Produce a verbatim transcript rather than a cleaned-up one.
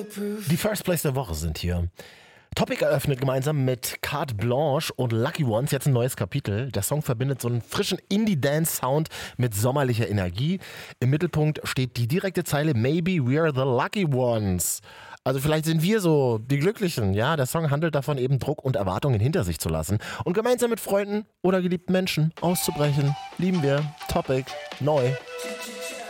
Die First Place der Woche sind hier. Topic eröffnet gemeinsam mit Carte Blanche und Lucky Ones jetzt ein neues Kapitel. Der Song verbindet so einen frischen Indie-Dance-Sound mit sommerlicher Energie. Im Mittelpunkt steht die direkte Zeile Maybe we're the lucky ones. Also vielleicht sind wir so die Glücklichen, ja. Der Song handelt davon, eben Druck und Erwartungen hinter sich zu lassen und gemeinsam mit Freunden oder geliebten Menschen auszubrechen. Lieben wir. Topic. Neu.